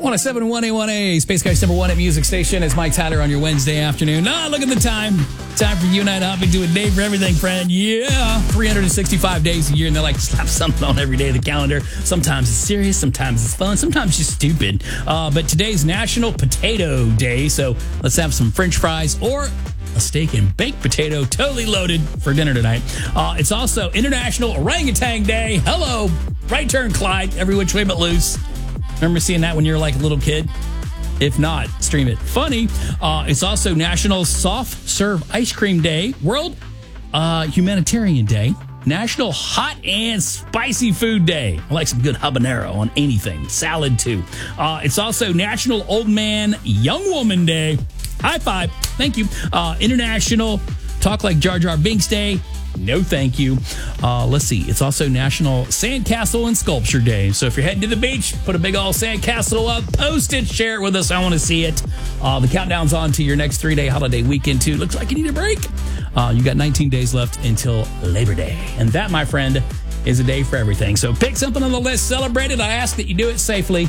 107.1 A1A, Space Guy's number one at Music Station. It's Mike Tyler on your Wednesday afternoon. Look at the time. Time for you and I to hop into a day for everything, friend. Yeah. 365 days a year, and they're like, slap something on every day of the calendar. Sometimes it's serious, sometimes it's fun, sometimes it's just stupid. But today's National Potato Day, so let's have some French fries or a steak and baked potato totally loaded for dinner tonight. It's also International Orangutan Day. Hello. Right turn, Clyde. Every which way but loose. Remember seeing that when you were like a little kid? If not, stream it. Funny. It's also National Soft Serve Ice Cream Day, World Humanitarian Day, National Hot and Spicy Food Day. I like some good habanero on anything. Salad, too. It's also National Old Man, Young Woman Day. High five. Thank you. International Talk Like Jar Jar Binks Day. No, thank you. Let's see. It's also National Sandcastle and Sculpture Day. So if you're heading to the beach, put a big old sandcastle up, post it, share it with us. I want to see it. The countdown's on to your next 3-day holiday weekend, too. Looks like you need a break. You got 19 days left until Labor Day. And that, my friend, is a day for everything. So pick something on the list, celebrate it. I ask that you do it safely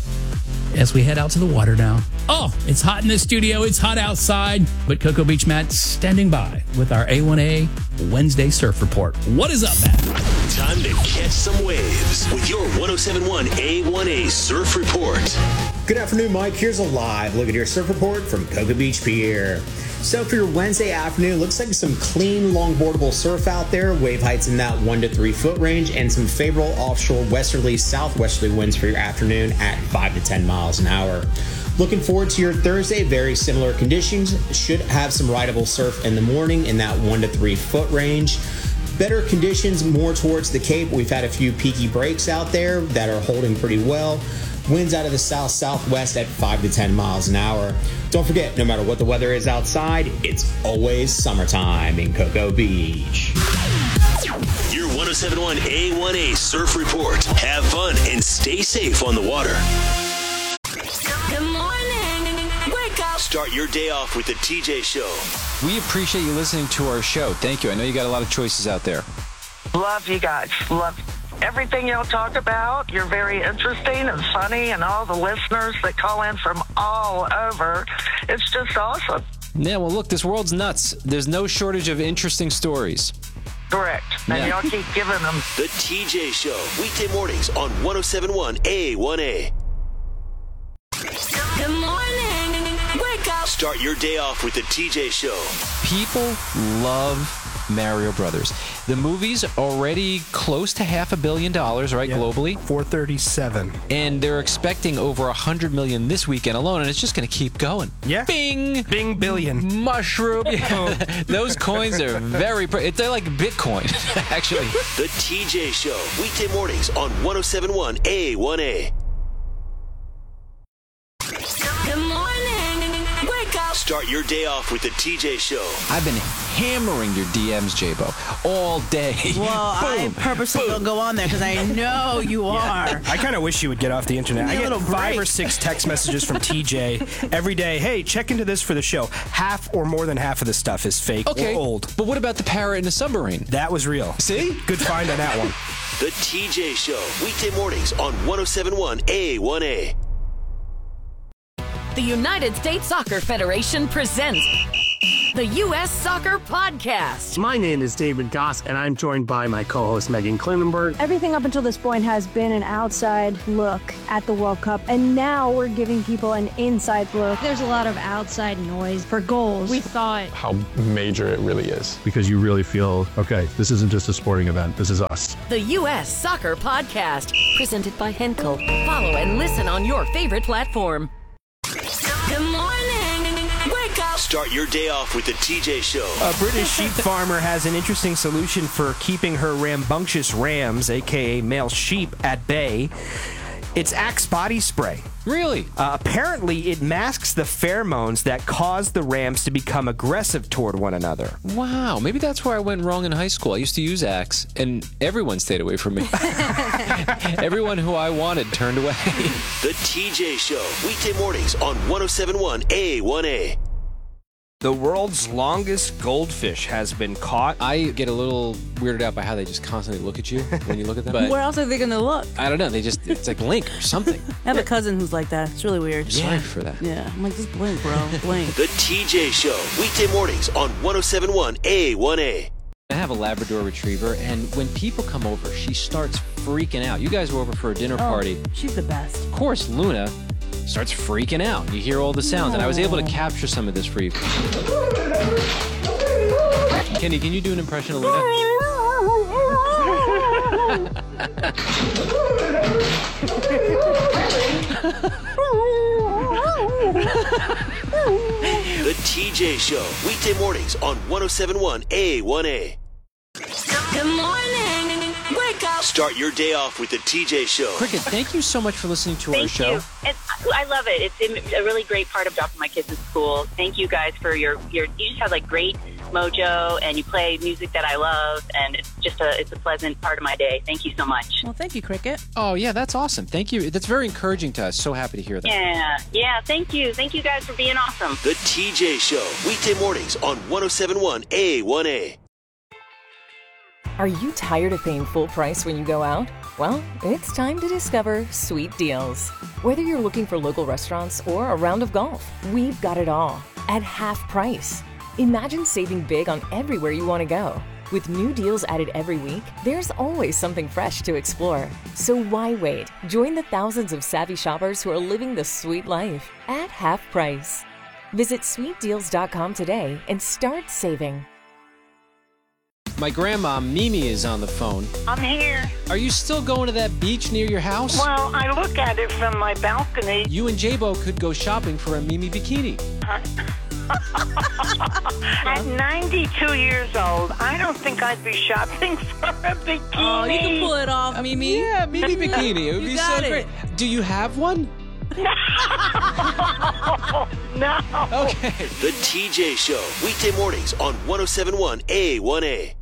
as we head out to the water now. Oh, it's hot in the studio. It's hot outside. But Cocoa Beach Matt's standing by with our A1A Wednesday Surf Report. What is up, Matt? Time to catch some waves with your 107.1 A1A Surf Report. Good afternoon, Mike. Here's a live look at your surf report from Cocoa Beach Pier. So for your Wednesday afternoon, looks like some clean longboardable surf out there. Wave heights in that 1 to 3 foot range and some favorable offshore westerly, southwesterly winds for your afternoon at 5 to 10 miles an hour. Looking forward to your Thursday, very similar conditions. Should have some rideable surf in the morning in that 1 to 3 foot range. Better conditions more towards the Cape. We've had a few peaky breaks out there that are holding pretty well. Winds out of the south-southwest at 5 to 10 miles an hour. Don't forget, no matter what the weather is outside, it's always summertime in Cocoa Beach. Your 107.1 A1A Surf Report. Have fun and stay safe on the water. Good morning. Wake up. Start your day off with the TJ Show. We appreciate you listening to our show. Thank you. I know you got a lot of choices out there. Love you guys. Love everything y'all talk about. You're very interesting and funny, and all the listeners that call in from all over. It's just awesome. Yeah, well, look, this world's nuts. There's no shortage of interesting stories. Correct. And y'all keep giving them. The TJ Show. Weekday mornings on 107.1 A1A. Good morning. Wake up. Start your day off with the TJ Show. People love Mario Brothers. The movie's already close to $500 million, right, globally? 437. And they're expecting over 100 million this weekend alone, and it's just going to keep going. Yeah. Bing! Bing billion. Mushroom. Yeah. Those coins are very... They're like Bitcoin, actually. The TJ Show. Weekday mornings on 107.1 A1A. Good morning. Wake up. Start your day off with the TJ Show. I've been hammering your DMs, J-Bo, all day. Well, I purposely don't go on there because I know you are. I kind of wish you would get off the internet. I get 5 or 6 text messages from TJ every day. Hey, check into this for the show. Half or more than half of this stuff is fake or old. But what about the parrot in the submarine? That was real. See? Good find on that one. The TJ Show. Weekday mornings on 107.1 A1A. The United States Soccer Federation presents the U.S. Soccer Podcast. My name is David Goss, and I'm joined by my co-host Megan Klinenberg. Everything up until this point has been an outside look at the World Cup, and now we're giving people an inside look. There's a lot of outside noise for goals. We thought how major it really is. Because you really feel, okay, this isn't just a sporting event, this is us. The U.S. Soccer Podcast, presented by Henkel. Follow and listen on your favorite platform. Good morning. Wake up. Start your day off with the TJ Show. A British sheep farmer has an interesting solution for keeping her rambunctious rams, a.k.a. male sheep, at bay. It's Axe body spray. Really? Apparently, it masks the pheromones that cause the rams to become aggressive toward one another. Wow, maybe that's where I went wrong in high school. I used to use Axe, and everyone stayed away from me. Everyone who I wanted turned away. The TJ Show. Weekday mornings on 107.1 A1A. The world's longest goldfish has been caught. I get a little weirded out by how they just constantly look at you when you look at them. But Where else are they going to look? I don't know. It's like blink or something. I have a cousin who's like that. It's really weird. Sorry for that. Yeah, I'm like, just blink, bro. Blink. The TJ Show, weekday mornings on 107.1 A1A. I have a Labrador Retriever, and when people come over, she starts freaking out. You guys were over for a dinner party. She's the best. Of course, Luna starts freaking out. You hear all the sounds, and I was able to capture some of this for you. Kenny, can you do an impression of Luna? The TJ Show, weekday mornings on 107.1 A1A. Good morning. Wake up. Start your day off with the TJ Show. Cricket, thank you so much for listening to our show. I love it. It's a really great part of dropping my kids at school. Thank you guys for you just have like great mojo, and you play music that I love, and it's a pleasant part of my day. Thank you so much. Well, thank you, Cricket. Oh, yeah, that's awesome. Thank you. That's very encouraging to us. So happy to hear that. Yeah, thank you. Thank you guys for being awesome. The TJ Show, weekday mornings on 107.1 A1A. Are you tired of paying full price when you go out? Well, it's time to discover Sweet Deals. Whether you're looking for local restaurants or a round of golf, we've got it all at half price. Imagine saving big on everywhere you want to go. With new deals added every week, there's always something fresh to explore. So why wait? Join the thousands of savvy shoppers who are living the sweet life at half price. Visit sweetdeals.com today and start saving. My grandma, Mimi, is on the phone. I'm here. Are you still going to that beach near your house? Well, I look at it from my balcony. You and J-Bo could go shopping for a Mimi bikini. At 92 years old, I don't think I'd be shopping for a bikini. Oh, you can pull it off, Mimi. Yeah, Mimi bikini. It would be so great. Do you have one? No. Okay. The TJ Show, weekday mornings on 107.1 A1A.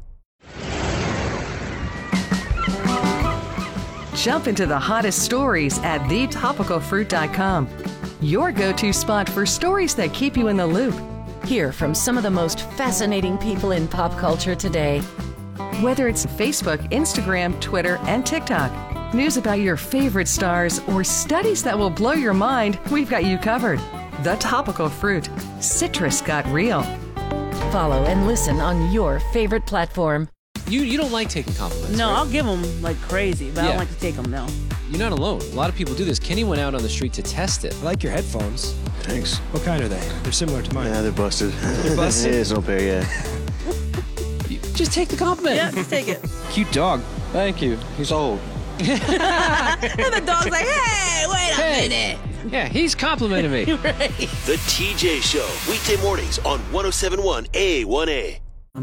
Jump into the hottest stories at thetopicalfruit.com. Your go-to spot for stories that keep you in the loop. Hear from some of the most fascinating people in pop culture today. Whether it's Facebook, Instagram, Twitter, and TikTok, news about your favorite stars, or studies that will blow your mind, we've got you covered. The Topical Fruit. Citrus got real. Follow and listen on your favorite platform. You don't like taking compliments, No, right? I'll give them like crazy, but I don't like to take them, no. You're not alone. A lot of people do this. Kenny went out on the street to test it. I like your headphones. Thanks. What kind are they? They're similar to mine. Yeah, they're busted. They're busted? It's no pair yet. Just take the compliment. Yeah, just take it. Cute dog. Thank you. He's old. And the dog's like, hey, wait a minute. Yeah, he's complimenting me. Right. The TJ Show, weekday mornings on 107.1 A1A.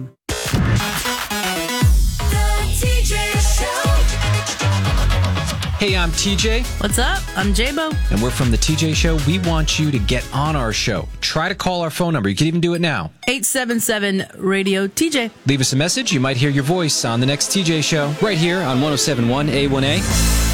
Hey, I'm TJ. What's up? I'm J-Bo. And we're from the TJ Show. We want you to get on our show. Try to call our phone number. You can even do it now. 877-RADIO-TJ. Leave us a message. You might hear your voice on the next TJ Show right here on 107.1 A1A.